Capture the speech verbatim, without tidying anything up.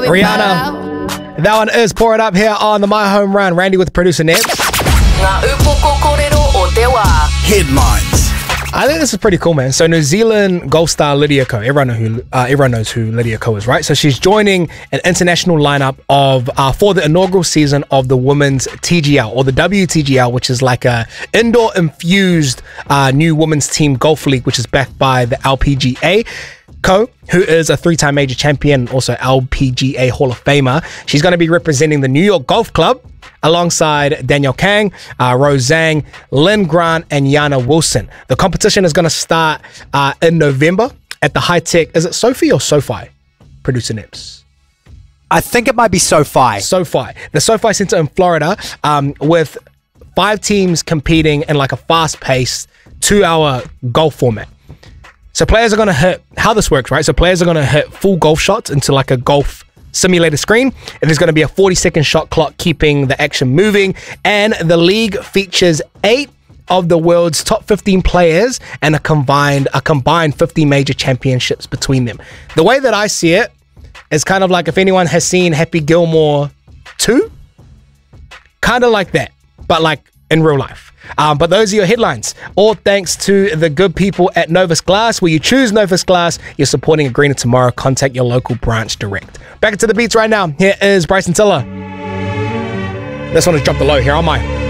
Rihanna. That one is Pour It Up here on the My Home Run. Randy with producer Neb. Headlines. I think this is pretty cool, man. So New Zealand golf star Lydia Ko. Everyone know who uh, everyone knows who Lydia Ko is, right? So she's joining an international lineup of uh, for the inaugural season of the women's T G L or the W T G L, which is like a indoor infused uh, new women's team golf league, which is backed by the L P G A. Ko, who is a three-time major champion and also L P G A Hall of Famer. She's going to be representing the New York Golf Club alongside Danielle Kang, uh, Rose Zhang, Lynn Grant, and Yana Wilson. The competition is going to start uh, in November at the high-tech, is it Sophie or SoFi? Producer Nips. I think it might be SoFi. SoFi. The SoFi Center in Florida, um, with five teams competing in like a fast-paced two-hour golf format. So players are going to hit, how this works, right? So players are going to hit full golf shots into like a golf simulator screen, and there's going to be a forty second shot clock keeping the action moving. And the league features eight of the world's top fifteen players and a combined a combined fifty major championships between them. The way that I see it is kind of like if anyone has seen Happy Gilmore two, kind of like that, but like in real life. Um, but those are your headlines. All thanks to the good people at Novus Glass. Where you choose Novus Glass, you're supporting a greener tomorrow. Contact your local branch direct. Back into the beats right now. Here is Bryson Tiller. This one is Drop the Low here on my